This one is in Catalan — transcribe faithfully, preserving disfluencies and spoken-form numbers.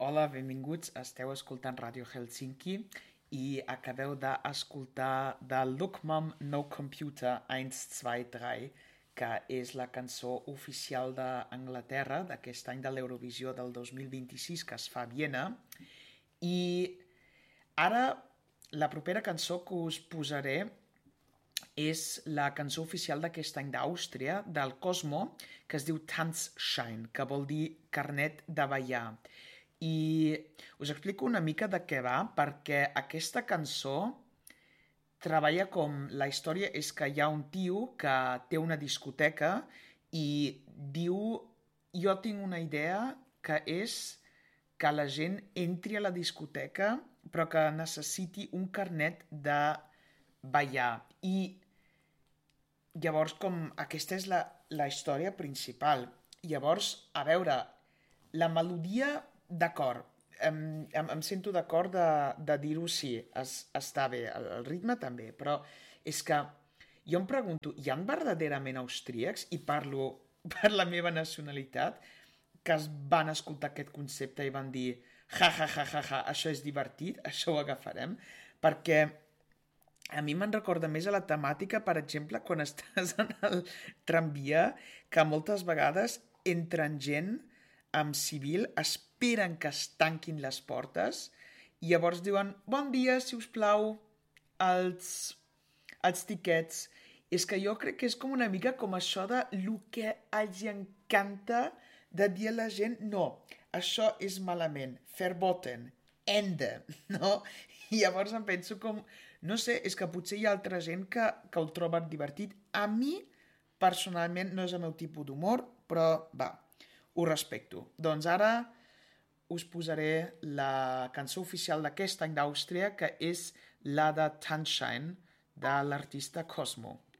Hola, benvinguts. Esteu escoltant Ràdio Helsinki i acabeu d'escoltar de Look Mom No Computer u, dos, tres, que és la cançó oficial d'Anglaterra d'aquest any de l'Eurovisió del dos mil vint-i-sis que es fa a Viena. I ara la propera cançó que us posaré és la cançó oficial d'aquest any d'Àustria, del Cosmo, que es diu Tanzschein, que vol dir carnet de ballar. I us explico una mica de què va, perquè aquesta cançó treballa com... La història és que hi ha un tio que té una discoteca i diu: jo tinc una idea que és que la gent entri a la discoteca però que necessiti un carnet de ballar. I llavors, com aquesta és la, la història principal. Llavors, a veure, la melodia, d'acord, em, em, em sento d'acord de, de dir-ho, sí, es, està bé, el, el ritme també, però és que jo em pregunto, hi ha verdaderament austríacs, i parlo per la meva nacionalitat, que es van escoltar aquest concepte i van dir ja, ja, ja, ja, ja, això és divertit, això ho agafarem, perquè a mi me'n recorda més a la temàtica, per exemple, quan estàs en el tramvia, que moltes vegades entren gent amb civil, esperen que es tanquin les portes i llavors diuen: bon dia, si us plau, els, els tiquets. És que jo crec que és com una mica com això de lo que els encanta de dir a la gent: no, això és malament, verboten, ende, no? I llavors em penso com, no sé, és que potser hi ha altra gent que, que ho troba divertit. A mi, personalment, no és el meu tipus d'humor, però va, ho respecto. Doncs ara us posaré la cançó oficial d'aquest any d'Àustria, que és la de Tanzschein, de l'artista Cosmo.